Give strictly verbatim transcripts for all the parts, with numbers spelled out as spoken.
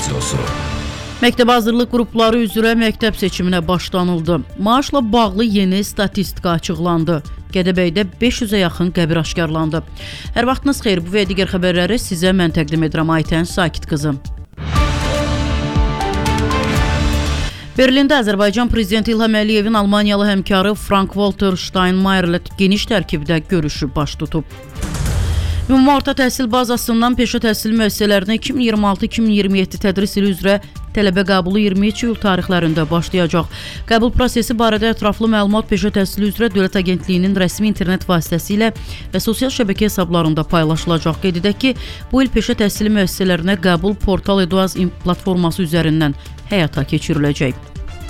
radiosu. Məktəb hazırlıq qrupları üzrə məktəb seçiminə başlanıldı. Maaşla bağlı yeni statistika açıqlandı. Gədəbəydə beş yüzə yaxın qəbir aşkarlandı. Hər vaxtınız xeyir, bu və digər xəbərləri sizə mən təqdim edirəm. Aytən Sakit qızım. Berlində Azərbaycan Prezidenti İlham Əliyevin Almaniyalı həmkarı Frank-Walter Steinmeier ilə geniş tərkibdə görüşü baş tutub. Ümumi orta təhsil bazasından peşə təhsil müəssisələrinə iki min iyirmi altı iki min iyirmi yeddi tədris ili üzrə tələbə qəbulu iyirmi üç iyul tarixlərində başlayacaq. Qəbul prosesi barədə ətraflı məlumat Peşə Təhsili üzrə Dövlət Agentliyinin rəsmi internet vasitəsilə və sosial şəbəkə hesablarında paylaşılacaq. Qeyd edək ki, bu il peşə təhsili müəssisələrinə qəbul Portal Eduaz platforması üzərindən həyata keçiriləcək.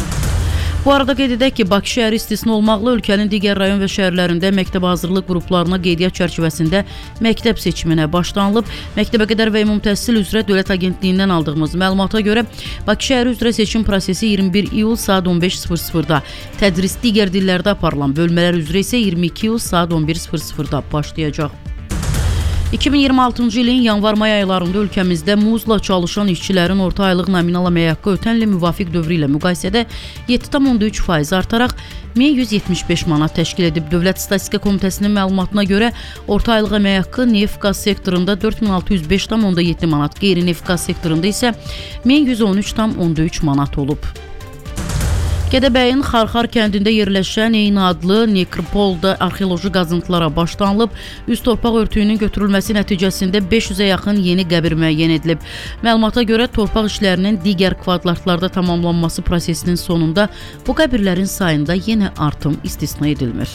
Bu arada qeyd edək ki, Bakı şəhəri istisna olmaqla ölkənin digər rayon və şəhərlərində məktəb hazırlıq qruplarına qeydiyyat çərçivəsində məktəb seçiminə başlanılıb. Məktəbə qədər və ümumi təhsil üzrə Dövlət Agentliyindən aldığımız məlumata görə Bakı şəhəri üzrə seçim prosesi iyirmi bir iyul saat on beş sıfır sıfırda, tədris digər dillərdə aparılan bölmələr üzrə isə iyirmi iki iyul saat on bir sıfır sıfırda başlayacaq. iki min iyirmi altıncı ilin yanvar-may aylarında ölkəmizdə muzla çalışan işçilərin orta aylıq nominal əmək haqqı ötən ilin müvafiq dövrü ilə müqayisədə yeddi tam onda üç faiz artaraq min yüz yetmiş beş manat təşkil edib. Dövlət Statistika Komitəsinin məlumatına görə orta aylıq əmək haqqı neft-qaz sektorunda dörd min altı yüz beş tam onda yeddi manat, qeyri-neft-qaz sektorunda isə min yüz on üç tam onda üç manat olub. Gədəbəyin Xarxar kəndində yerləşən eyni adlı nekropolda arxeoloji qazıntılara başlanılıb. Üst torpaq örtüyünün götürülməsi nəticəsində beş yüzə yaxın yeni qəbir müəyyən edilib. Məlumata görə torpaq işlərinin digər kvadratlarda tamamlanması prosesinin sonunda bu qəbirlərin sayında yenə artım istisna edilmir.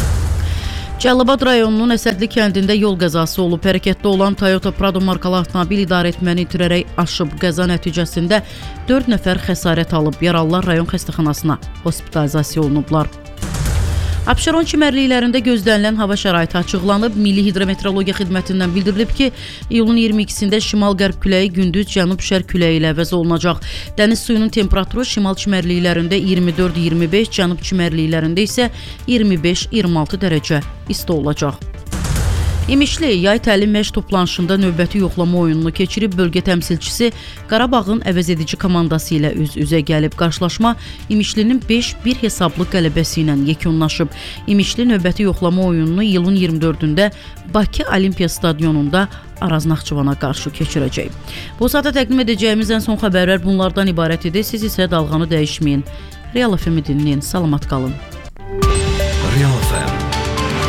Cəlilabad rayonunun Əsədli kəndində yol qəzası olub. Hərəkətdə olan Toyota Prado markalı avtomobil idarəetməni itirərək aşıb. Qəza nəticəsində dörd nəfər xəsarət alıb. Yaralılar rayon xəstəxanasına hospitalizasiya olunublar. Abşeron çimərliklərində gözlənilən hava şəraiti açıqlanıb. Milli Hidrometeorologiya Xidmətindən bildirilib ki, iyulun iyirmi ikisində şimal-qərb küləyi gündüz cənub-şərq küləyi ilə əvəz olunacaq. Dəniz suyunun temperaturu şimal çimərliklərində iyirmi dörd iyirmi beş, cənub çimərliklərində isə iyirmi beş iyirmi altı dərəcə isti olacaq. İmişli yay təlim məşq toplanışında növbəti yoxlama oyununu keçirib. Bölgə təmsilçisi Qarabağın əvəzedici komandası ilə üz-üzə gəlib. Qarşılaşma İmişlinin beş bir hesablı qələbəsi ilə yekunlaşıb. İmişli növbəti yoxlama oyununu iyulun iyirmi dördündə Bakı Olimpiya Stadionunda Araz Naxçıvana qarşı keçirəcək. Bu saata təqdim edəcəyimiz ən son xəbərlər bunlardan ibarət idi. Siz isə dalğanı dəyişməyin. Real F M-i dinləyin. Salamat qalın. Real F M